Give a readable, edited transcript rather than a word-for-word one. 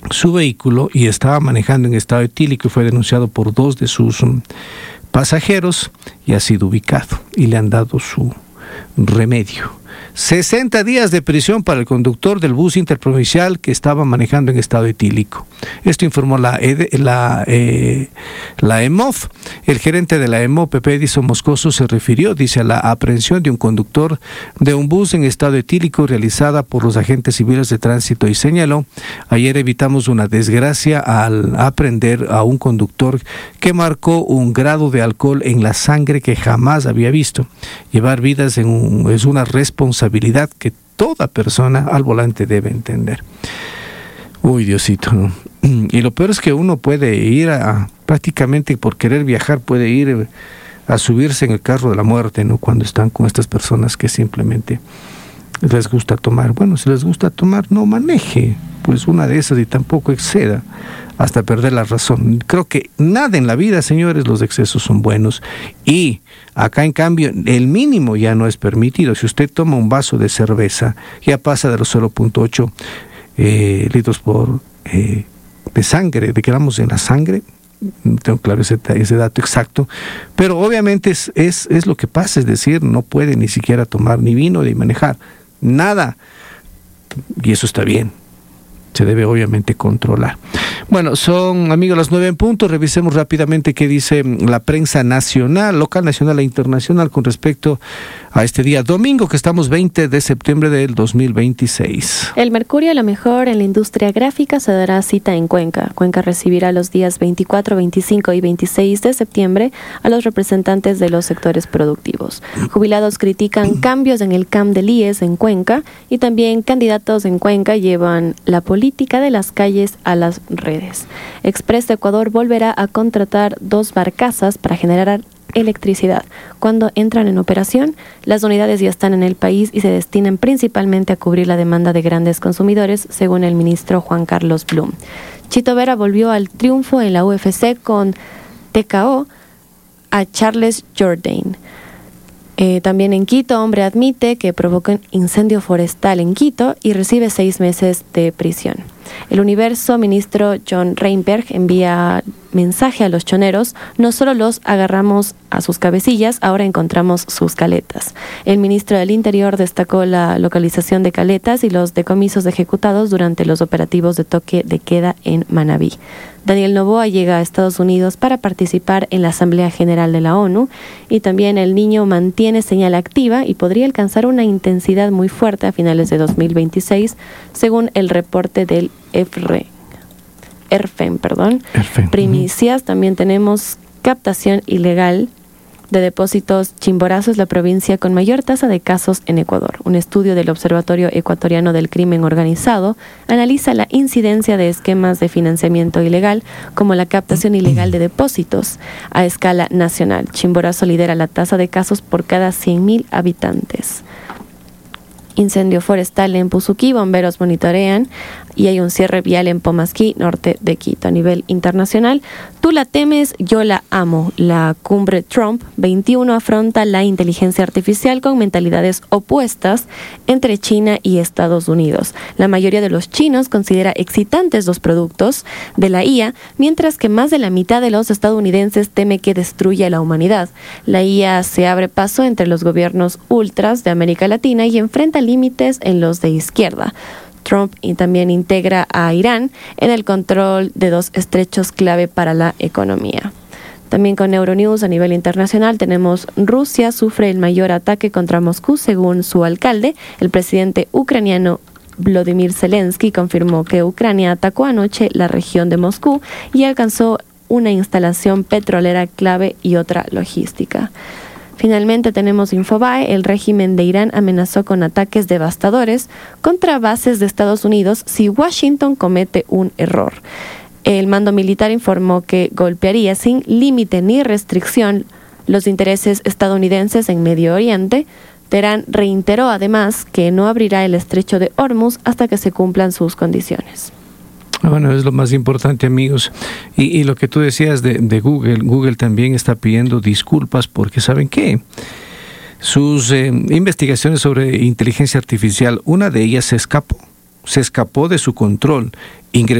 su vehículo y estaba manejando en estado etílico y fue denunciado por 2 de sus pasajeros y ha sido ubicado y le han dado su remedio. 60 días de prisión para el conductor del bus interprovincial que estaba manejando en estado etílico. Esto informó la EMOF. El gerente de la EMOF, Pepe Edison Moscoso, se refirió, dice, a la aprehensión de un conductor de un bus en estado etílico realizada por los agentes civiles de tránsito y señaló: ayer evitamos una desgracia al aprehender a un conductor que marcó un grado de alcohol en la sangre que jamás había visto. Llevar vidas es una responsabilidad que toda persona al volante debe entender. Uy, Diosito, ¿no? Y lo peor es que uno puede ir prácticamente por querer viajar, puede ir a subirse en el carro de la muerte, ¿no? Cuando están con estas personas que simplemente les gusta tomar. Bueno, si les gusta tomar, no maneje, pues una de esas, y tampoco exceda hasta perder la razón. Creo que nada en la vida, señores, los excesos son buenos. Y acá, en cambio, el mínimo ya no es permitido. Si usted toma un vaso de cerveza, ya pasa de los 0.8 litros de sangre, de gramos en la sangre. No tengo claro ese dato exacto, pero obviamente es lo que pasa, es decir, no puede ni siquiera tomar ni vino ni manejar, nada, y eso está bien. Se debe obviamente controlar. Bueno, son, amigos, las 9 en punto. Revisemos rápidamente qué dice la prensa nacional, local, nacional e internacional con respecto a este día domingo, que estamos 20 de septiembre del 2026. El Mercurio, lo mejor en la industria gráfica, se dará cita en Cuenca. Cuenca recibirá los días 24, 25 y 26 de septiembre a los representantes de los sectores productivos. Jubilados critican cambios en el CAM del IES en Cuenca, y también candidatos en Cuenca llevan la política de las calles a las redes. Express de Ecuador volverá a contratar 2 barcazas para generar electricidad. Cuando entran en operación, las unidades ya están en el país y se destinan principalmente a cubrir la demanda de grandes consumidores, según el ministro Juan Carlos Blum. Chito Vera volvió al triunfo en la UFC con TKO a Charles Jourdain. También en Quito, hombre admite que provocó un incendio forestal en Quito y recibe 6 meses de prisión. El Universo, ministro John Reinberg envía mensaje a los choneros: no solo los agarramos a sus cabecillas, ahora encontramos sus caletas. El ministro del Interior destacó la localización de caletas y los decomisos ejecutados durante los operativos de toque de queda en Manabí. Daniel Noboa llega a Estados Unidos para participar en la Asamblea General de la ONU, y también El Niño mantiene señal activa y podría alcanzar una intensidad muy fuerte a finales de 2026, según el reporte del ERFEM. Primicias, también tenemos captación ilegal de depósitos. Chimborazo es la provincia con mayor tasa de casos en Ecuador. Un estudio del Observatorio Ecuatoriano del Crimen Organizado analiza la incidencia de esquemas de financiamiento ilegal, como la captación ilegal de depósitos, a escala nacional. Chimborazo lidera la tasa de casos por cada 100.000 habitantes. Incendio forestal en Puzuquí, bomberos monitorean, y hay un cierre vial en Pomasquí, norte de Quito. A nivel internacional, tú la temes, yo la amo. La cumbre Trump 21 afronta la inteligencia artificial con mentalidades opuestas entre China y Estados Unidos. La mayoría de los chinos considera excitantes los productos de la IA, mientras que más de la mitad de los estadounidenses teme que destruya a la humanidad. La IA se abre paso entre los gobiernos ultras de América Latina y enfrenta límites en los de izquierda. Trump también integra a Irán en el control de 2 estrechos clave para la economía. También con Euronews a nivel internacional tenemos: Rusia sufre el mayor ataque contra Moscú, según su alcalde. El presidente ucraniano Volodymyr Zelensky confirmó que Ucrania atacó anoche la región de Moscú y alcanzó una instalación petrolera clave y otra logística. Finalmente tenemos Infobae. El régimen de Irán amenazó con ataques devastadores contra bases de Estados Unidos si Washington comete un error. El mando militar informó que golpearía sin límite ni restricción los intereses estadounidenses en Medio Oriente. Teherán reiteró además que no abrirá el estrecho de Hormuz hasta que se cumplan sus condiciones. Bueno, es lo más importante, amigos. Y lo que tú decías de Google también está pidiendo disculpas porque, ¿saben qué? Sus investigaciones sobre inteligencia artificial, una de ellas se escapó de su control,